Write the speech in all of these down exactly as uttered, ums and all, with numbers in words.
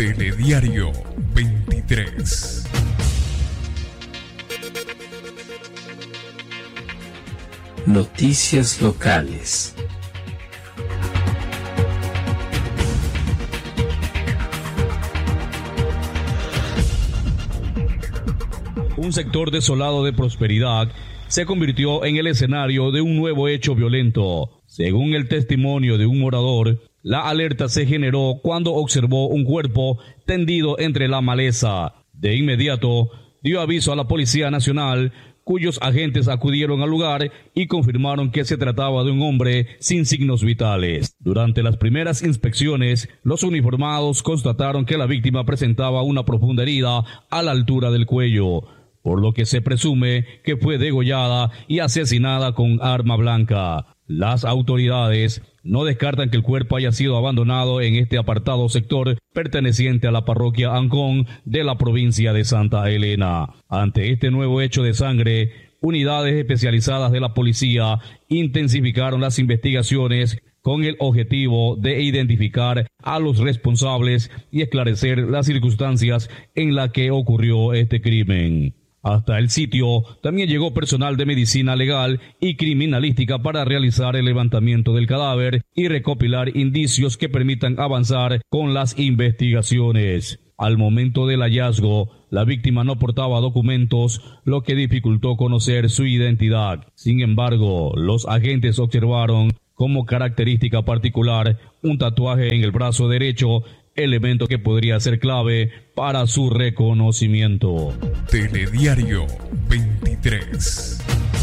Telediario veintitrés. Noticias locales. Un sector desolado de Prosperidad se convirtió en el escenario de un nuevo hecho violento. Según el testimonio de un morador, la alerta se generó cuando observó un cuerpo tendido entre la maleza. De inmediato, dio aviso a la Policía Nacional, cuyos agentes acudieron al lugar y confirmaron que se trataba de un hombre sin signos vitales. Durante las primeras inspecciones, los uniformados constataron que la víctima presentaba una profunda herida a la altura del cuello, por lo que se presume que fue degollada y asesinada con arma blanca. Las autoridades no descartan que el cuerpo haya sido abandonado en este apartado sector perteneciente a la parroquia Ancón de la provincia de Santa Elena. Ante este nuevo hecho de sangre, unidades especializadas de la policía intensificaron las investigaciones con el objetivo de identificar a los responsables y esclarecer las circunstancias en las que ocurrió este crimen. Hasta el sitio también llegó personal de medicina legal y criminalística para realizar el levantamiento del cadáver y recopilar indicios que permitan avanzar con las investigaciones. Al momento del hallazgo, la víctima no portaba documentos, lo que dificultó conocer su identidad. Sin embargo, los agentes observaron como característica particular un tatuaje en el brazo derecho, elemento que podría ser clave para su reconocimiento. Telediario veintitrés.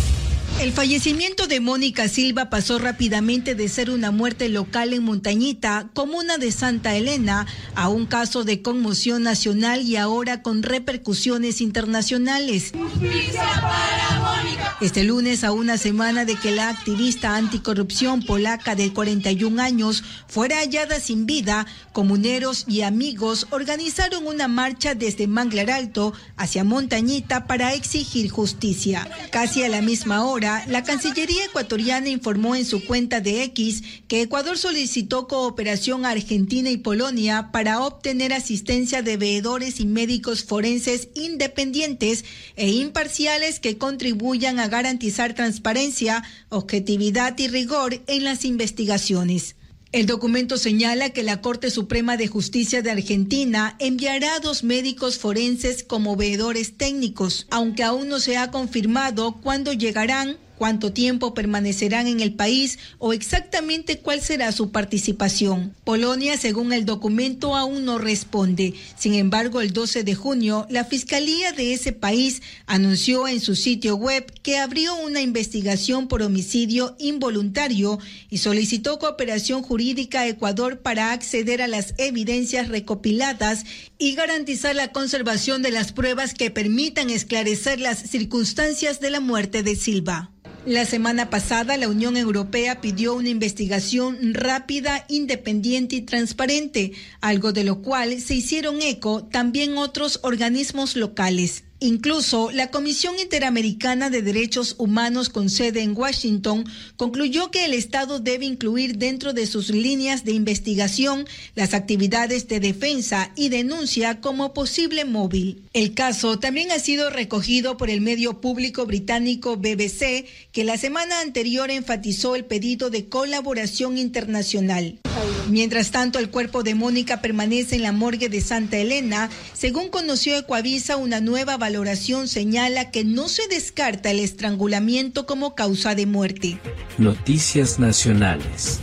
El fallecimiento de Mónica Silva pasó rápidamente de ser una muerte local en Montañita, comuna de Santa Elena, a un caso de conmoción nacional y ahora con repercusiones internacionales. ¡Justicia para Mónica! Este lunes, a una semana de que la activista anticorrupción polaca de cuarenta y un años fuera hallada sin vida, comuneros y amigos organizaron una marcha desde Manglar Alto hacia Montañita para exigir justicia. Casi a la misma hora, la Cancillería ecuatoriana informó en su cuenta de X que Ecuador solicitó cooperación a Argentina y Polonia para obtener asistencia de veedores y médicos forenses independientes e imparciales que contribuyan a garantizar transparencia, objetividad y rigor en las investigaciones. El documento señala que la Corte Suprema de Justicia de Argentina enviará a dos médicos forenses como veedores técnicos, aunque aún no se ha confirmado cuándo llegarán, cuánto tiempo permanecerán en el país o exactamente cuál será su participación. Polonia, según el documento, aún no responde. Sin embargo, el doce de junio, la Fiscalía de ese país anunció en su sitio web que abrió una investigación por homicidio involuntario y solicitó cooperación jurídica a Ecuador para acceder a las evidencias recopiladas y garantizar la conservación de las pruebas que permitan esclarecer las circunstancias de la muerte de Silva. La semana pasada, la Unión Europea pidió una investigación rápida, independiente y transparente, algo de lo cual se hicieron eco también otros organismos locales. Incluso la Comisión Interamericana de Derechos Humanos con sede en Washington concluyó que el Estado debe incluir dentro de sus líneas de investigación las actividades de defensa y denuncia como posible móvil. El caso también ha sido recogido por el medio público británico B B C, que la semana anterior enfatizó el pedido de colaboración internacional. Mientras tanto, el cuerpo de Mónica permanece en la morgue de Santa Elena. Según conoció Ecuavisa, una nueva valoración señala que no se descarta el estrangulamiento como causa de muerte. Noticias nacionales.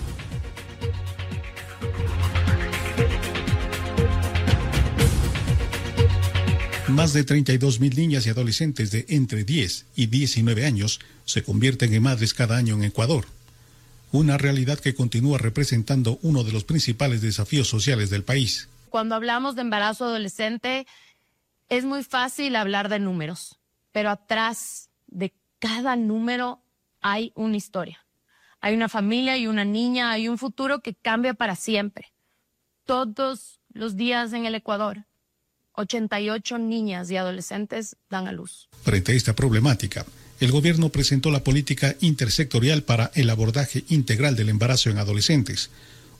Más de treinta y dos mil niñas y adolescentes de entre diez y diecinueve años se convierten en madres cada año en Ecuador. Una realidad que continúa representando uno de los principales desafíos sociales del país. Cuando hablamos de embarazo adolescente, es muy fácil hablar de números, pero atrás de cada número hay una historia. Hay una familia, hay una niña, hay un futuro que cambia para siempre. Todos los días en el Ecuador, ochenta y ocho niñas y adolescentes dan a luz. Frente a esta problemática, el gobierno presentó la política intersectorial para el abordaje integral del embarazo en adolescentes,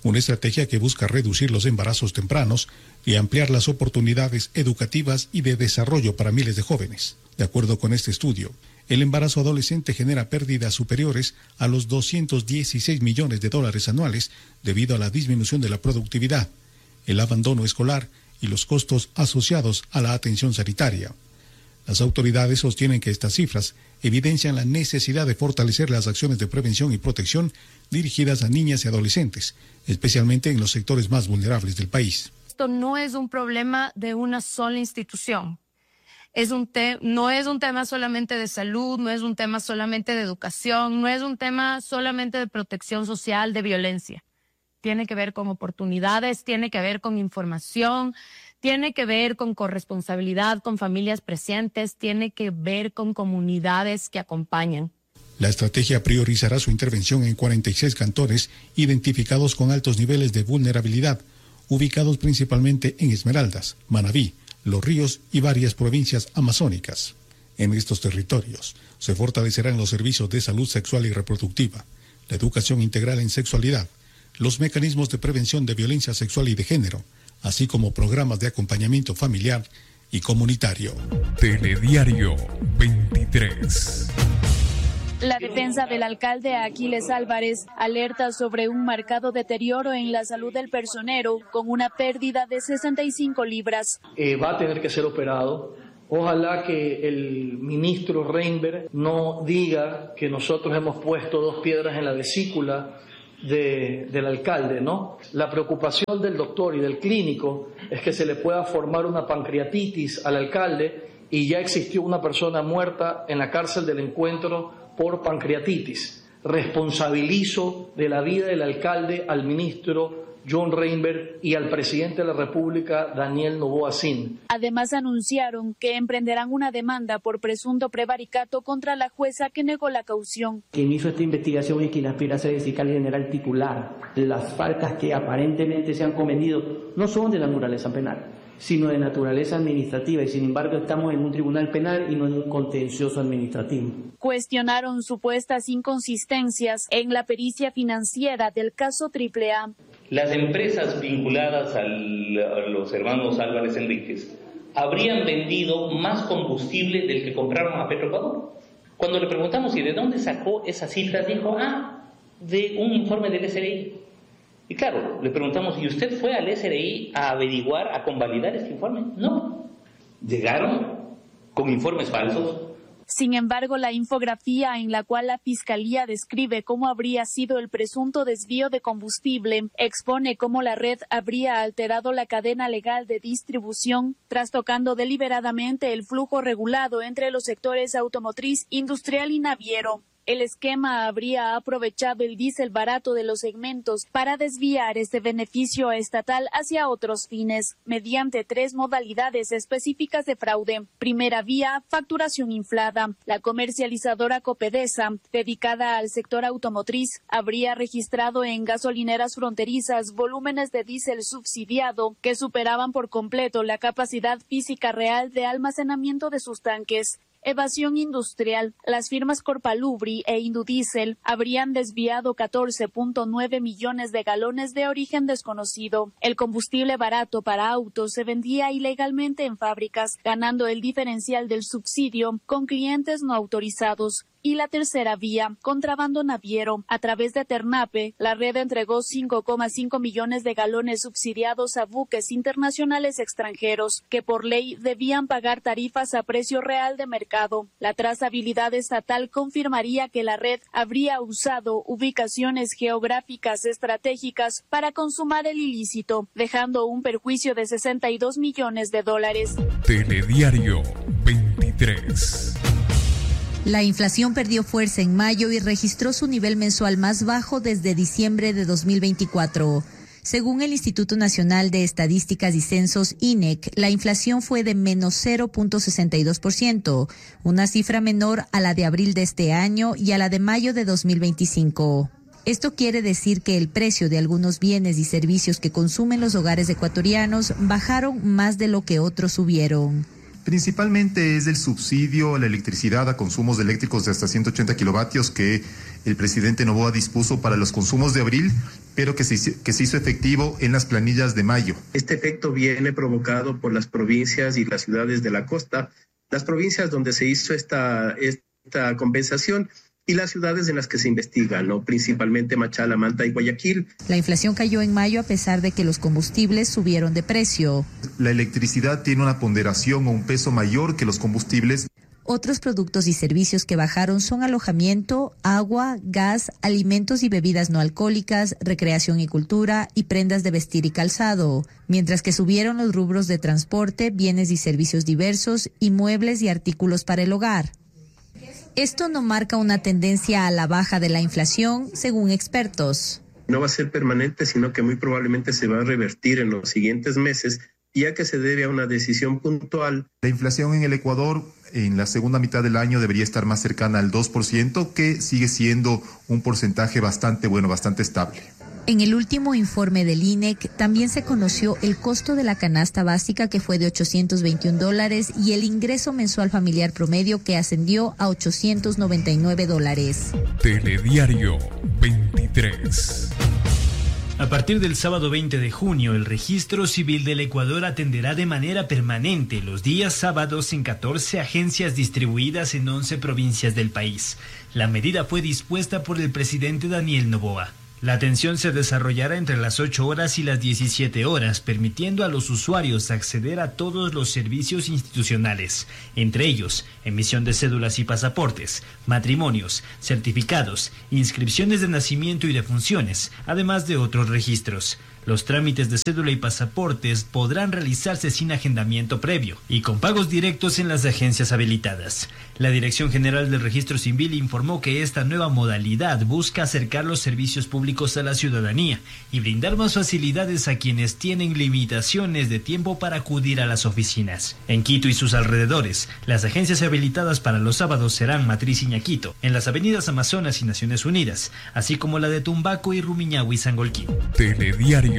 una estrategia que busca reducir los embarazos tempranos y ampliar las oportunidades educativas y de desarrollo para miles de jóvenes. De acuerdo con este estudio, el embarazo adolescente genera pérdidas superiores a los doscientos dieciséis millones de dólares anuales debido a la disminución de la productividad, el abandono escolar y los costos asociados a la atención sanitaria. Las autoridades sostienen que estas cifras evidencian la necesidad de fortalecer las acciones de prevención y protección dirigidas a niñas y adolescentes, especialmente en los sectores más vulnerables del país. Esto no es un problema de una sola institución. Es un te- no es un tema solamente de salud, no es un tema solamente de educación, no es un tema solamente de protección social, de violencia. Tiene que ver con oportunidades, tiene que ver con información, tiene que ver con corresponsabilidad, con familias presentes, tiene que ver con comunidades que acompañan. La estrategia priorizará su intervención en cuarenta y seis cantones identificados con altos niveles de vulnerabilidad, ubicados principalmente en Esmeraldas, Manabí, Los Ríos y varias provincias amazónicas. En estos territorios se fortalecerán los servicios de salud sexual y reproductiva, la educación integral en sexualidad, los mecanismos de prevención de violencia sexual y de género, así como programas de acompañamiento familiar y comunitario. Telediario veintitrés. La defensa del alcalde Aquiles Álvarez alerta sobre un marcado deterioro en la salud del personero con una pérdida de sesenta y cinco libras. Eh, va a tener que ser operado. Ojalá que el ministro Reinberg no diga que nosotros hemos puesto dos piedras en la vesícula de, del alcalde, ¿no? La preocupación del doctor y del clínico es que se le pueda formar una pancreatitis al alcalde y ya existió una persona muerta en la cárcel del Encuentro por pancreatitis. Responsabilizo de la vida del alcalde al ministro John Reinberg y al presidente de la República, Daniel Noboa Sin. Además anunciaron que emprenderán una demanda por presunto prevaricato contra la jueza que negó la caución. Quien hizo esta investigación y quien aspira a ser el fiscal general titular, las faltas que aparentemente se han cometido no son de naturaleza penal, sino de naturaleza administrativa, y sin embargo estamos en un tribunal penal y no en un contencioso administrativo. Cuestionaron supuestas inconsistencias en la pericia financiera del caso Triple A. Las empresas vinculadas al, a los hermanos Álvarez Enríquez habrían vendido más combustible del que compraron a Petroecuador. Cuando le preguntamos y de dónde sacó esas cifras, dijo, ah, de un informe del S R I. Y claro, le preguntamos, ¿y usted fue al S R I a averiguar, a convalidar este informe? No. Llegaron con informes falsos. Sin embargo, la infografía en la cual la Fiscalía describe cómo habría sido el presunto desvío de combustible expone cómo la red habría alterado la cadena legal de distribución, trastocando deliberadamente el flujo regulado entre los sectores automotriz, industrial y naviero. El esquema habría aprovechado el diésel barato de los segmentos para desviar este beneficio estatal hacia otros fines, mediante tres modalidades específicas de fraude. Primera vía, facturación inflada. La comercializadora Copedesa, dedicada al sector automotriz, habría registrado en gasolineras fronterizas volúmenes de diésel subsidiado que superaban por completo la capacidad física real de almacenamiento de sus tanques. Evasión industrial. Las firmas Corpalubri e Indudiesel habrían desviado catorce punto nueve millones de galones de origen desconocido. El combustible barato para autos se vendía ilegalmente en fábricas, ganando el diferencial del subsidio con clientes no autorizados. Y la tercera vía, contrabando naviero. A través de Ternape, la red entregó cinco coma cinco millones de galones subsidiados a buques internacionales extranjeros, que por ley debían pagar tarifas a precio real de mercado. La trazabilidad estatal confirmaría que la red habría usado ubicaciones geográficas estratégicas para consumar el ilícito, dejando un perjuicio de sesenta y dos millones de dólares. Telediario veintitrés. La inflación perdió fuerza en mayo y registró su nivel mensual más bajo desde diciembre de dos mil veinticuatro. Según el Instituto Nacional de Estadísticas y Censos, I N E C, la inflación fue de menos cero punto sesenta y dos por ciento, una cifra menor a la de abril de este año y a la de mayo de dos mil veinticinco. Esto quiere decir que el precio de algunos bienes y servicios que consumen los hogares ecuatorianos bajaron más de lo que otros subieron. Principalmente es el subsidio a la electricidad a consumos eléctricos de hasta ciento ochenta kilovatios que el presidente Noboa dispuso para los consumos de abril, pero que se, que se hizo efectivo en las planillas de mayo. Este efecto viene provocado por las provincias y las ciudades de la costa, las provincias donde se hizo esta, esta compensación y las ciudades en las que se investiga, ¿no? Principalmente Machala, Manta y Guayaquil. La inflación cayó en mayo a pesar de que los combustibles subieron de precio. La electricidad tiene una ponderación o un peso mayor que los combustibles. Otros productos y servicios que bajaron son alojamiento, agua, gas, alimentos y bebidas no alcohólicas, recreación y cultura y prendas de vestir y calzado, mientras que subieron los rubros de transporte, bienes y servicios diversos y muebles y artículos para el hogar. Esto no marca una tendencia a la baja de la inflación, según expertos. No va a ser permanente, sino que muy probablemente se va a revertir en los siguientes meses, ya que se debe a una decisión puntual. La inflación en el Ecuador en la segunda mitad del año debería estar más cercana al dos por ciento, que sigue siendo un porcentaje bastante bueno, bastante estable. En el último informe del I N E C también se conoció el costo de la canasta básica, que fue de ochocientos veintiún dólares, y el ingreso mensual familiar promedio, que ascendió a ochocientos noventa y nueve dólares. Telediario veintitrés. A partir del sábado veinte de junio, el Registro Civil del Ecuador atenderá de manera permanente los días sábados en catorce agencias distribuidas en once provincias del país. La medida fue dispuesta por el presidente Daniel Noboa. La atención se desarrollará entre las ocho horas y las diecisiete horas, permitiendo a los usuarios acceder a todos los servicios institucionales, entre ellos emisión de cédulas y pasaportes, matrimonios, certificados, inscripciones de nacimiento y defunciones, además de otros registros. Los trámites de cédula y pasaportes podrán realizarse sin agendamiento previo y con pagos directos en las agencias habilitadas. La Dirección General del Registro Civil informó que esta nueva modalidad busca acercar los servicios públicos a la ciudadanía y brindar más facilidades a quienes tienen limitaciones de tiempo para acudir a las oficinas. En Quito y sus alrededores, las agencias habilitadas para los sábados serán Matriz y Ñaquito, en las avenidas Amazonas y Naciones Unidas, así como la de Tumbaco y Rumiñahui y Sangolquí. Telediario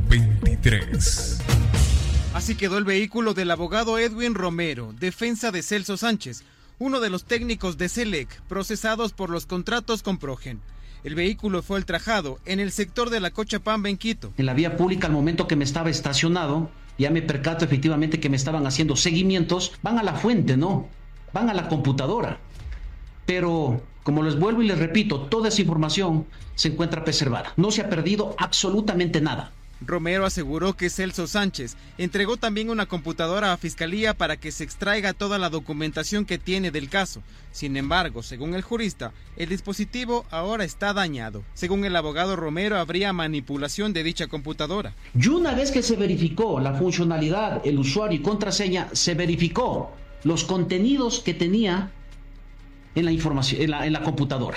veintitrés. Así quedó el vehículo del abogado Edwin Romero, defensa de Celso Sánchez, uno de los técnicos de Selec procesados por los contratos con Progen. El vehículo fue ultrajado en el sector de la Cochabamba en Quito. En la vía pública, al momento que me estaba estacionado, ya me percato efectivamente que me estaban haciendo seguimientos. Van a la fuente, ¿no? Van a la computadora. Pero, como les vuelvo y les repito, toda esa información se encuentra preservada. No se ha perdido absolutamente nada. Romero aseguró que Celso Sánchez entregó también una computadora a Fiscalía para que se extraiga toda la documentación que tiene del caso. Sin embargo, según el jurista, el dispositivo ahora está dañado. Según el abogado Romero, habría manipulación de dicha computadora. Y una vez que se verificó la funcionalidad, el usuario y contraseña, se verificó los contenidos que tenía en la información, en la, en la computadora.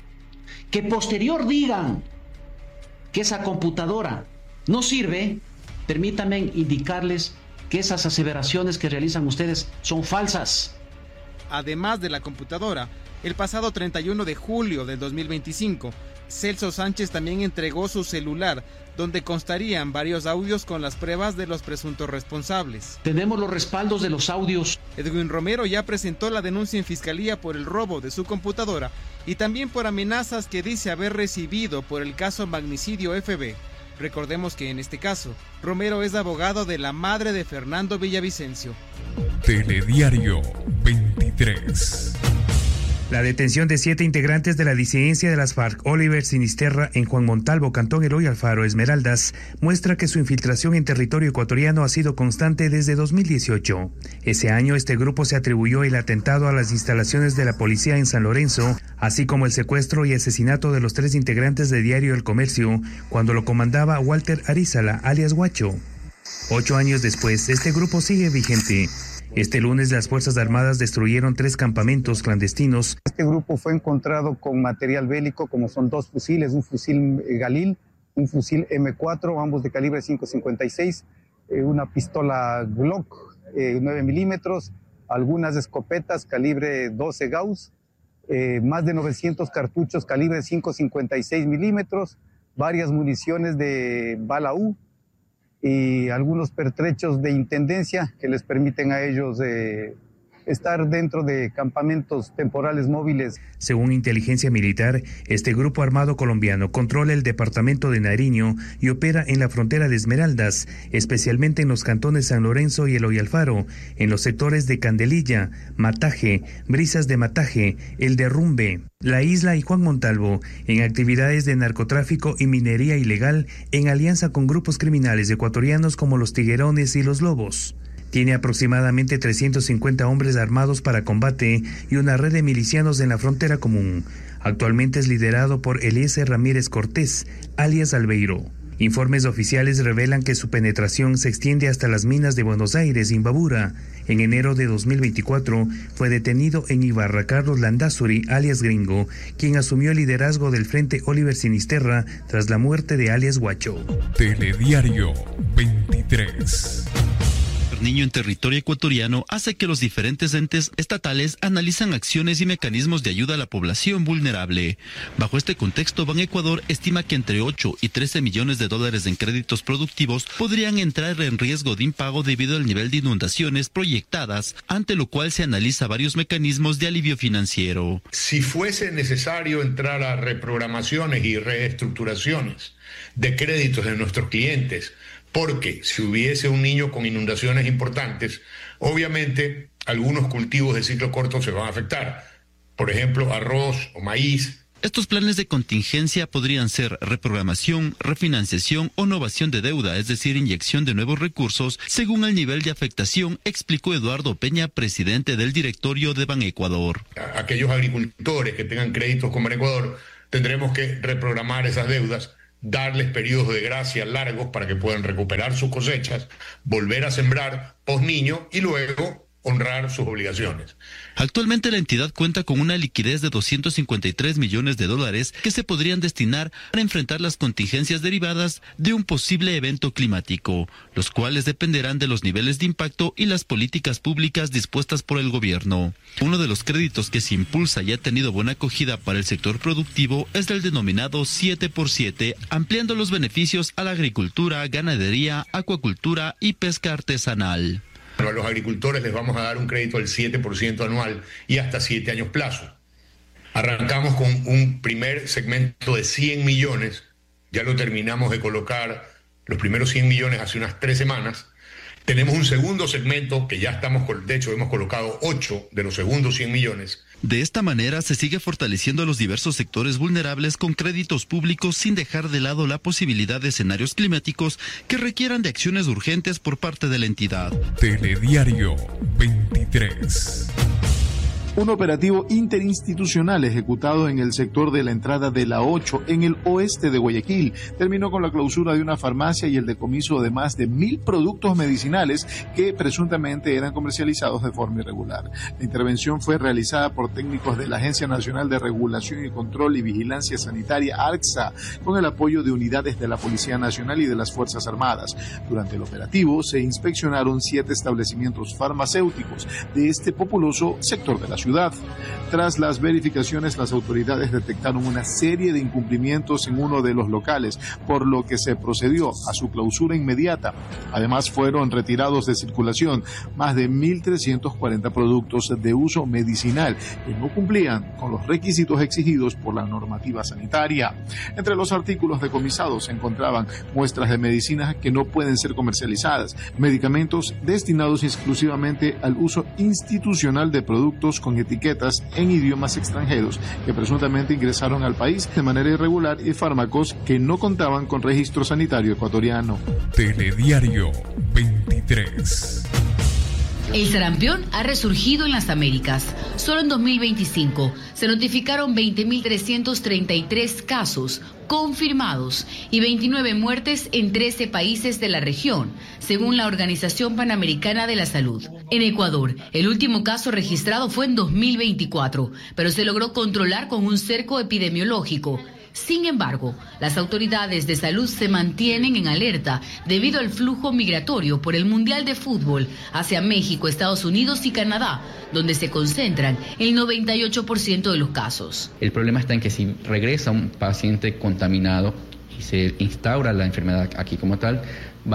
Que posterior digan que esa computadora no sirve, permítanme indicarles que esas aseveraciones que realizan ustedes son falsas. Además de la computadora, el pasado treinta y uno de julio del dos mil veinticinco, Celso Sánchez también entregó su celular, donde constarían varios audios con las pruebas de los presuntos responsables. Tenemos los respaldos de los audios. Edwin Romero ya presentó la denuncia en Fiscalía por el robo de su computadora y también por amenazas que dice haber recibido por el caso Magnicidio F B. Recordemos que en este caso, Romero es abogado de la madre de Fernando Villavicencio. Telediario veintitrés. La detención de siete integrantes de la disidencia de las FARC, Oliver Sinisterra, en Juan Montalvo, Cantón Eloy Alfaro, Esmeraldas, muestra que su infiltración en territorio ecuatoriano ha sido constante desde dos mil dieciocho. Ese año, este grupo se atribuyó el atentado a las instalaciones de la policía en San Lorenzo, así como el secuestro y asesinato de los tres integrantes de Diario El Comercio, cuando lo comandaba Walter Arízala, alias Guacho. Ocho años después, este grupo sigue vigente. Este lunes las Fuerzas Armadas destruyeron tres campamentos clandestinos. Este grupo fue encontrado con material bélico, como son dos fusiles, un fusil Galil, un fusil eme cuatro, ambos de calibre cinco cincuenta y seis, eh, una pistola Glock eh, nueve milímetros, algunas escopetas calibre doce Gauss, eh, más de novecientos cartuchos calibre cinco cincuenta y seis milímetros, varias municiones de bala U, y algunos pertrechos de intendencia que les permiten a ellos eh, estar dentro de campamentos temporales móviles. Según inteligencia militar, este grupo armado colombiano controla el departamento de Nariño y opera en la frontera de Esmeraldas, especialmente en los cantones San Lorenzo y Eloy Alfaro, en los sectores de Candelilla, Mataje, Brisas de Mataje, El Derrumbe, La Isla y Juan Montalvo, en actividades de narcotráfico y minería ilegal en alianza con grupos criminales ecuatorianos como los Tiguerones y los Lobos. Tiene aproximadamente trescientos cincuenta hombres armados para combate y una red de milicianos en la frontera común. Actualmente es liderado por Eliezer Ramírez Cortés, alias Albeiro. Informes oficiales revelan que su penetración se extiende hasta las minas de Buenos Aires, Imbabura. En enero de dos mil veinticuatro fue detenido en Ibarra Carlos Landazuri, alias Gringo, quien asumió el liderazgo del Frente Oliver Sinisterra tras la muerte de alias Guacho. Telediario veintitrés. Niño en territorio ecuatoriano hace que los diferentes entes estatales analizan acciones y mecanismos de ayuda a la población vulnerable. Bajo este contexto, Banecuador estima que entre ocho y trece millones de dólares en créditos productivos podrían entrar en riesgo de impago debido al nivel de inundaciones proyectadas, ante lo cual se analiza varios mecanismos de alivio financiero. Si fuese necesario entrar a reprogramaciones y reestructuraciones de créditos de nuestros clientes, porque si hubiese un niño con inundaciones importantes, obviamente algunos cultivos de ciclo corto se van a afectar. Por ejemplo, arroz o maíz. Estos planes de contingencia podrían ser reprogramación, refinanciación o novación de deuda, es decir, inyección de nuevos recursos, según el nivel de afectación, explicó Eduardo Peña, presidente del directorio de Banecuador. Aquellos agricultores que tengan créditos con Banecuador, tendremos que reprogramar esas deudas, darles periodos de gracia largos para que puedan recuperar sus cosechas, volver a sembrar post niño y luego honrar sus obligaciones. Actualmente la entidad cuenta con una liquidez de doscientos cincuenta y tres millones de dólares que se podrían destinar para enfrentar las contingencias derivadas de un posible evento climático, los cuales dependerán de los niveles de impacto y las políticas públicas dispuestas por el gobierno. Uno de los créditos que se impulsa y ha tenido buena acogida para el sector productivo es el denominado siete por siete, ampliando los beneficios a la agricultura, ganadería, acuacultura y pesca artesanal. A los agricultores les vamos a dar un crédito del siete por ciento anual y hasta siete años plazo. Arrancamos con un primer segmento de cien millones, ya lo terminamos de colocar, los primeros cien millones hace unas tres semanas. Tenemos un segundo segmento que ya estamos, de hecho hemos colocado ocho de los segundos cien millones. De esta manera se sigue fortaleciendo a los diversos sectores vulnerables con créditos públicos sin dejar de lado la posibilidad de escenarios climáticos que requieran de acciones urgentes por parte de la entidad. Telediario veintitrés. Un operativo interinstitucional ejecutado en el sector de la entrada de la ocho en el oeste de Guayaquil terminó con la clausura de una farmacia y el decomiso de más de mil productos medicinales que presuntamente eran comercializados de forma irregular. La intervención fue realizada por técnicos de la Agencia Nacional de Regulación y Control y Vigilancia Sanitaria, ARCSA, con el apoyo de unidades de la Policía Nacional y de las Fuerzas Armadas. Durante el operativo se inspeccionaron siete establecimientos farmacéuticos de este populoso sector de la ciudad. Tras las verificaciones, las autoridades detectaron una serie de incumplimientos en uno de los locales, por lo que se procedió a su clausura inmediata. Además, fueron retirados de circulación más de mil trescientos cuarenta productos de uso medicinal que no cumplían con los requisitos exigidos por la normativa sanitaria. Entre los artículos decomisados se encontraban muestras de medicinas que no pueden ser comercializadas, medicamentos destinados exclusivamente al uso institucional de productos con etiquetas en idiomas extranjeros que presuntamente ingresaron al país de manera irregular y fármacos que no contaban con registro sanitario ecuatoriano. Telediario veintitrés. El sarampión ha resurgido en las Américas. Solo en dos mil veinticinco se notificaron veinte mil trescientos treinta y tres casos confirmados y veintinueve muertes en trece países de la región, según la Organización Panamericana de la Salud. En Ecuador, el último caso registrado fue en dos mil veinticuatro, pero se logró controlar con un cerco epidemiológico. Sin embargo, las autoridades de salud se mantienen en alerta debido al flujo migratorio por el Mundial de Fútbol hacia México, Estados Unidos y Canadá, donde se concentran el noventa y ocho por ciento de los casos. El problema está en que si regresa un paciente contaminado y se instaura la enfermedad aquí como tal, va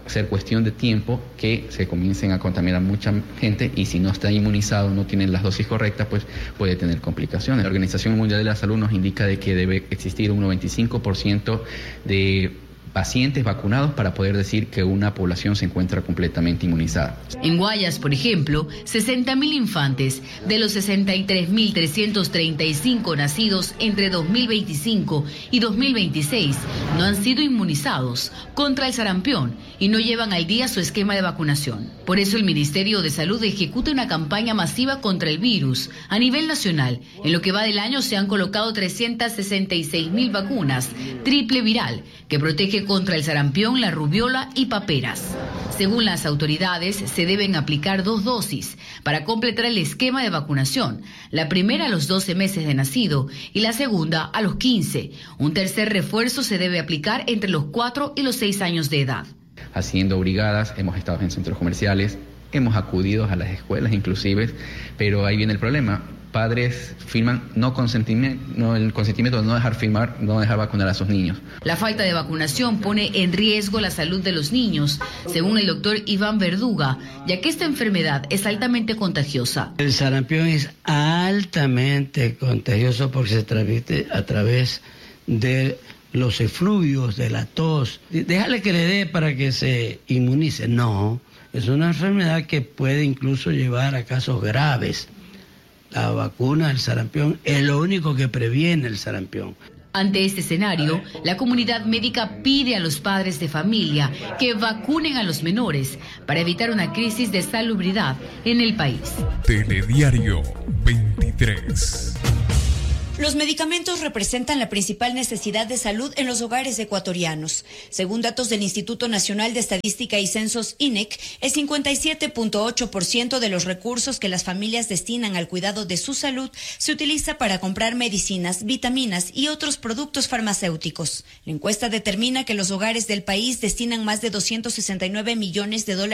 ser cuestión de tiempo que se comiencen a contaminar mucha gente y si no está inmunizado, no tienen las dosis correctas, pues puede tener complicaciones. La Organización Mundial de la Salud nos indica de que debe existir un noventa y cinco por ciento de pacientes vacunados para poder decir que una población se encuentra completamente inmunizada. En Guayas, por ejemplo, sesenta mil infantes de los sesenta y tres mil trescientos treinta y cinco nacidos entre dos mil veinticinco y dos mil veintiséis no han sido inmunizados contra el sarampión y no llevan al día su esquema de vacunación. Por eso el Ministerio de Salud ejecuta una campaña masiva contra el virus a nivel nacional. En lo que va del año se han colocado trescientas sesenta y seis mil vacunas triple viral que protege contra el sarampión, la rubiola y paperas. Según las autoridades, se deben aplicar dos dosis para completar el esquema de vacunación. La primera a los doce meses de nacido y la segunda a los quince. Un tercer refuerzo se debe aplicar entre los cuatro y los seis años de edad. Haciendo brigadas, hemos estado en centros comerciales, hemos acudido a las escuelas inclusive, pero ahí viene el problema. Padres firman no consentimiento, no, el consentimiento de no dejar firmar, no dejar vacunar a sus niños. La falta de vacunación pone en riesgo la salud de los niños, según el doctor Iván Verduga, ya que esta enfermedad es altamente contagiosa. El sarampión es altamente contagioso porque se transmite a través de los efluvios, de la tos. Déjale que le dé para que se inmunice. No, es una enfermedad que puede incluso llevar a casos graves. La vacuna del sarampión es lo único que previene el sarampión. Ante este escenario, la comunidad médica pide a los padres de familia que vacunen a los menores para evitar una crisis de salubridad en el país. Telediario veintitrés. Los medicamentos representan la principal necesidad de salud en los hogares ecuatorianos. Según datos del Instituto Nacional de Estadística y Censos I N E C, el cincuenta y siete punto ocho por ciento de los recursos que las familias destinan al cuidado de su salud se utiliza para comprar medicinas, vitaminas y otros productos farmacéuticos. La encuesta determina que los hogares del país destinan más de doscientos sesenta y nueve millones de dólares